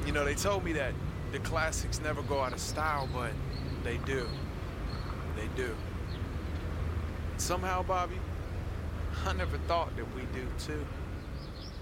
You know, they told me that the classics never go out of style, but they do. They do. Somehow, Bobby, I never thought that we do too.